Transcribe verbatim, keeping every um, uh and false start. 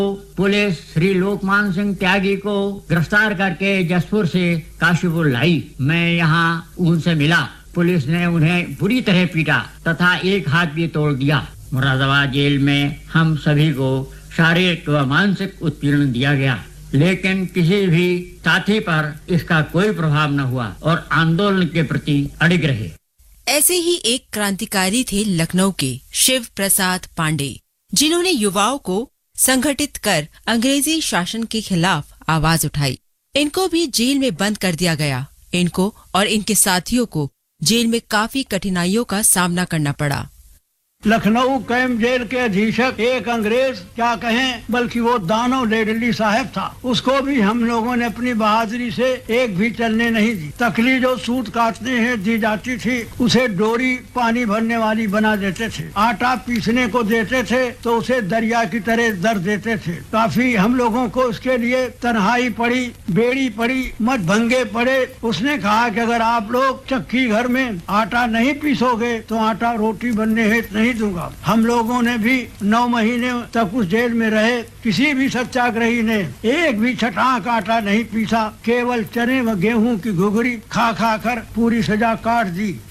Police Shri लोकमान सिंह त्यागी को गिरफ्तार करके जसपुर से काशीपुर लाई। मैं यहाँ उनसे मिला। पुलिस ने उन्हें बुरी तरह पीटा तथा एक हाथ भी तोड़ दिया। मुरादाबाद जेल में हम सभी को शारीरिक व मानसिक उत्पीड़न दिया गया, लेकिन किसी भी साथी पर इसका कोई प्रभाव न हुआ और आंदोलन के प्रति अडिग रहे। ऐसे ही एक क्रांतिकारी थे लखनऊ के शिव प्रसाद पांडे, जिन्होंने युवाओं को संगठित कर अंग्रेजी शासन के खिलाफ आवाज उठाई। इनको भी जेल में बंद कर दिया गया। इनको और इनके साथियों को जेल में काफी कठिनाइयों का सामना करना पड़ा। लखनऊ कैंप जेल के अधीक्षक एक अंग्रेज, क्या कहें, बल्कि वो दानो लेडली साहब था। उसको भी हम लोगों ने अपनी बहादुरी से एक भी चलने नहीं दी। तकली जो सूत काटने हैं दी जाती थी, उसे डोरी पानी भरने वाली बना देते थे। आटा पीसने को देते थे तो उसे दरिया की तरह दर देते थे। काफी हम लोगों को इसके लिए तन्हाई पड़ी, बेड़ी पड़ी, मत भंगे पड़े। उसने कहा कि अगर आप लोग चक्की घर में आटा नहीं पीसोगे तो आटा रोटी बनने हेतु नहीं दूंगा। हम लोगों ने भी नौ महीने तक उस जेल में रहे। किसी भी सत्याग्रही ने एक भी छटाक आटा नहीं पीसा, केवल चने व गेहूं की घुघरी खा खा कर पूरी सजा काट दी।